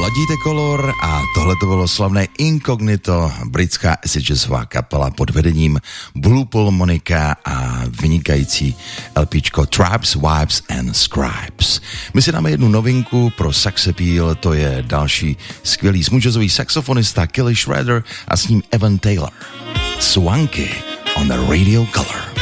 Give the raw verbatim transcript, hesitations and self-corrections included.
Ladíte Color a tohle to bylo slavné Incognito, britská acid jazzová kapela pod vedením Blue Pool Monika a vynikající LPčko Tribes, Vibes and Scribes. My si dáme jednu novinku pro Sax Appeal, to je další skvělý smooth jazzový saxofonista Kelly Schrader a s ním Evan Taylor. Swanky on the Radio Color.